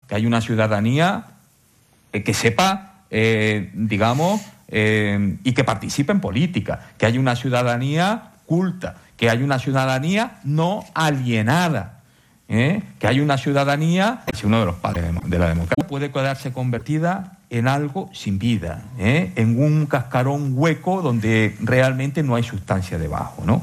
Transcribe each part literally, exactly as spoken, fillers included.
que haya una ciudadanía eh, que sepa, eh, digamos, eh, y que participe en política, que haya una ciudadanía culta, que haya una ciudadanía no alienada, ¿eh? que haya una ciudadanía, es uno de los padres de la democracia, puede quedarse convertida en algo sin vida, ¿eh? en un cascarón hueco donde realmente no hay sustancia debajo, ¿no?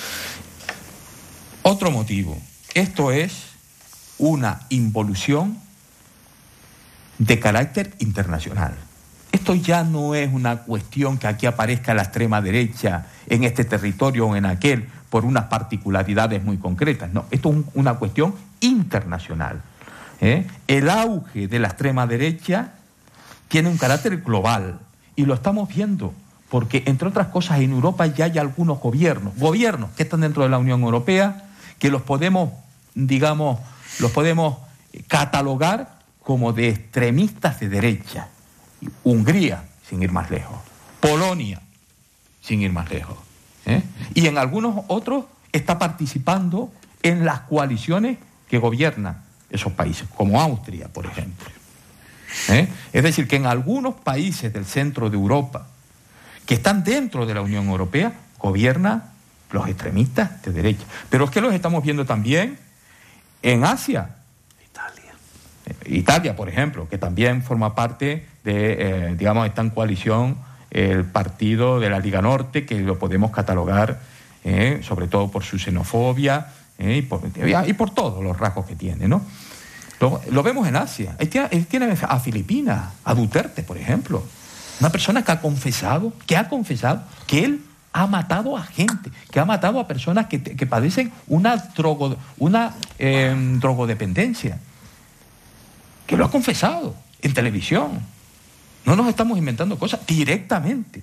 Otro motivo, esto es una involución de carácter internacional. Esto ya no es una cuestión que aquí aparezca la extrema derecha en este territorio o en aquel por unas particularidades muy concretas. No, esto es un, una cuestión internacional. ¿eh? El auge de la extrema derecha tiene un carácter global y lo estamos viendo porque, entre otras cosas, en Europa ya hay algunos gobiernos, gobiernos que están dentro de la Unión Europea, que los podemos, digamos, los podemos catalogar como de extremistas de derecha. Hungría, sin ir más lejos. Polonia, sin ir más lejos. ¿eh? Y en algunos otros está participando en las coaliciones que gobiernan esos países, como Austria, por ejemplo. ¿eh? Es decir, que en algunos países del centro de Europa, que están dentro de la Unión Europea, gobiernan los extremistas de derecha. Pero es que los estamos viendo también en Asia. Italia, por ejemplo, que también forma parte de, eh, digamos, está en coalición el partido de la Liga Norte, que lo podemos catalogar, eh, sobre todo por su xenofobia eh, y, por, y por todos los rasgos que tiene, ¿no? Lo, lo vemos en Asia. Él tiene, él tiene a Filipinas, a Duterte, por ejemplo. Una persona que ha confesado, que ha confesado que él ha matado a gente, que ha matado a personas que, que padecen una, drogo, una eh, drogodependencia. Que lo ha confesado en televisión. No nos estamos inventando cosas directamente.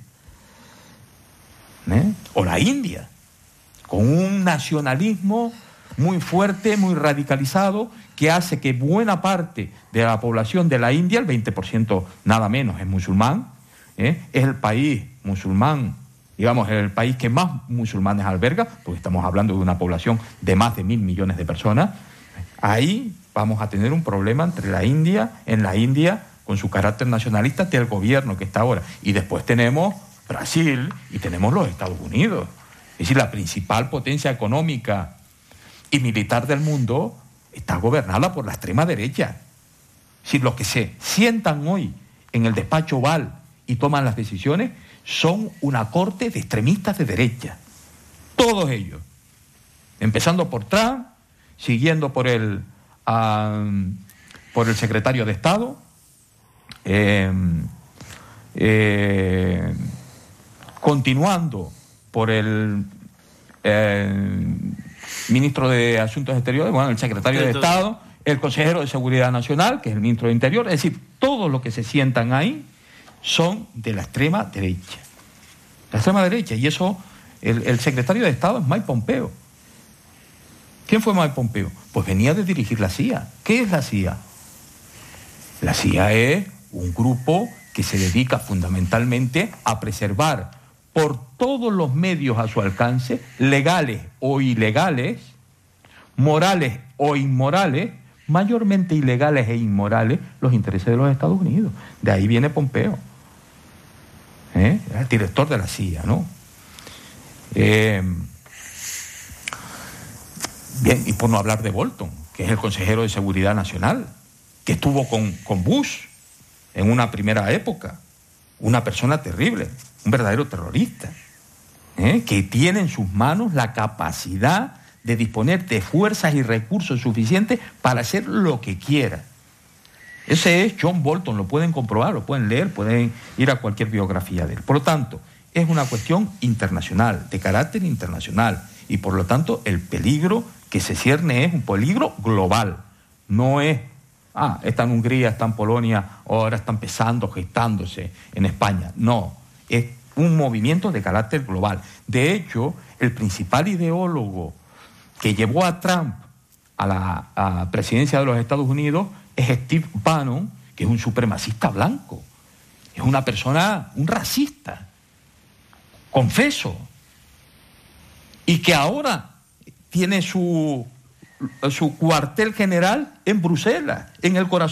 ¿Eh? O la India, con un nacionalismo muy fuerte, muy radicalizado, que hace que buena parte de la población de la India, el veinte por ciento nada menos, es musulmán, ¿eh? es el país musulmán, digamos, el país que más musulmanes alberga, porque estamos hablando de una población de más de mil millones de personas. Ahí vamos a tener un problema entre la India, en la India, con su carácter nacionalista del gobierno que está ahora. Y después tenemos Brasil y tenemos los Estados Unidos. Es decir, la principal potencia económica y militar del mundo está gobernada por la extrema derecha. Es decir, los que se sientan hoy en el despacho Oval y toman las decisiones son una corte de extremistas de derecha. Todos ellos. Empezando por Trump, siguiendo por el... Uh, por el secretario de Estado, eh, eh, continuando por el eh, ministro de Asuntos Exteriores, bueno, el secretario de Estado, el consejero de Seguridad Nacional, que es el ministro de Interior, es decir, todos los que se sientan ahí son de la extrema derecha. La extrema derecha, y eso, el, el secretario de Estado es Mike Pompeo. ¿Quién fue Mike Pompeo? Pues venía de dirigir la C I A. ¿Qué es la C I A? La C I A es un grupo que se dedica fundamentalmente a preservar por todos los medios a su alcance, legales o ilegales, morales o inmorales, mayormente ilegales e inmorales, los intereses de los Estados Unidos. De ahí viene Pompeo, ¿eh? el director de la C I A, ¿no? Eh... Bien, y por no hablar de Bolton, que es el consejero de Seguridad Nacional, que estuvo con, con Bush en una primera época, una persona terrible, un verdadero terrorista, ¿eh? que tiene en sus manos la capacidad de disponer de fuerzas y recursos suficientes para hacer lo que quiera. Ese es John Bolton, lo pueden comprobar, lo pueden leer, pueden ir a cualquier biografía de él. Por lo tanto, es una cuestión internacional, de carácter internacional, y por lo tanto el peligro que se cierne es un peligro global. No es, ah, está en Hungría, está en Polonia, ahora está empezando, gestándose en España. No, es un movimiento de carácter global. De hecho, el principal ideólogo que llevó a Trump a la a presidencia de los Estados Unidos es Steve Bannon, que es un supremacista blanco. Es una persona, un racista, confeso, y que ahora tiene su, su cuartel general en Bruselas, en el corazón